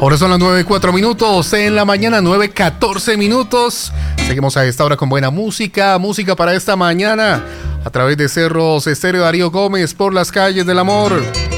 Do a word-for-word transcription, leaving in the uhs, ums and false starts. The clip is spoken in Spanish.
Ahora son las nueve y cuatro minutos en la mañana, nueve y catorce minutos. Seguimos a esta hora con buena música, música para esta mañana a través de Cerros Estéreo. Darío Gómez, por las calles del amor.